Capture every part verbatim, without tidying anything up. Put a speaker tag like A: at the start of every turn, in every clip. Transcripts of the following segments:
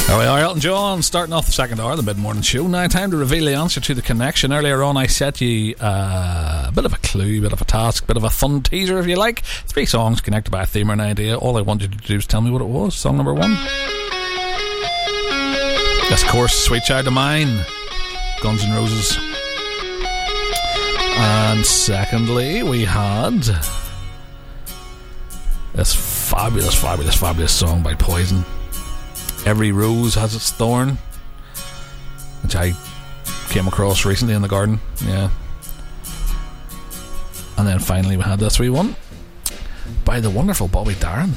A: There we are, Elton John, starting off the second hour of the mid-morning show. Now time to reveal the answer to the connection. Earlier on I set you uh, a bit of a clue, a bit of a task, a bit of a fun teaser if you like. Three songs connected by a theme or an idea. All I want you to do is tell me what it was. Song number one. Yes, of course, Sweet Child of Mine, Guns N' Roses. And secondly, we had this fabulous, fabulous, fabulous song by Poison, Every Rose Has Its Thorn, which I came across recently in the garden. Yeah. And then finally we had this wee one by the wonderful Bobby Darin.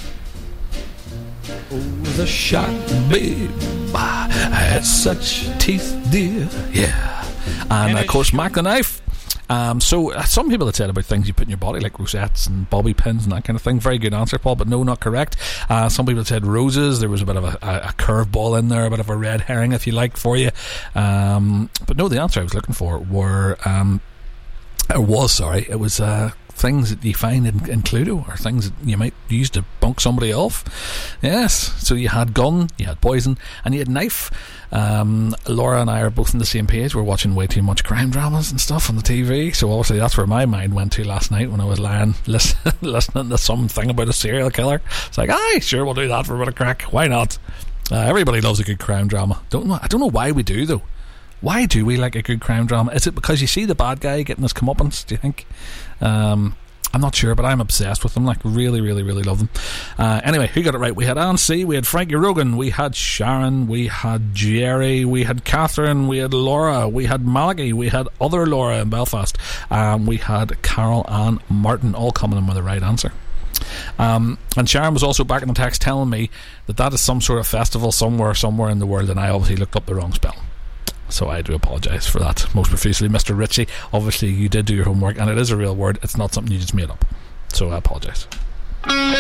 A: Oh, the shot, babe, had such teeth, dear. Yeah. And of course Mac the Knife. Um, so uh, some people had said about things you put in your body like rosettes and bobby pins and that kind of thing. Very good answer, Paul, but no, not correct. Uh, some people said roses. There was a bit of a, a, a curveball in there, a bit of a red herring if you like for you. Um, but no, the answer I was looking for were um, it was sorry it was uh, things that you find in, in Cluedo, or things that you might use to bunk somebody off. Yes, so you had gun, you had poison, and you had knife. Um, Laura and I are both on the same page. We're watching way too much crime dramas and stuff on the T V, so obviously that's where my mind went to last night when I was lying listen, listening to something about a serial killer. It's like, aye, sure, we'll do that for a bit of crack. Why not? Uh, everybody loves a good crime drama. Don't know. I don't know why we do though. Why do we like a good crime drama? Is it because you see the bad guy getting his comeuppance, do you think? Um, I'm not sure, but I'm obsessed with them. Like, really, really, really love them. Uh, anyway, who got it right? We had Ann C, we had Frankie Rogan, we had Sharon, we had Jerry, we had Catherine, we had Laura, we had Malachi, we had other Laura in Belfast, um, we had Carol Ann Martin, all coming in with the right answer. Um, and Sharon was also back in the text telling me that that is some sort of festival somewhere, somewhere in the world, and I obviously looked up the wrong spell. So I do apologise for that most profusely. Mister Ritchie, obviously you did do your homework, and it is a real word. It's not something you just made up. So I apologise.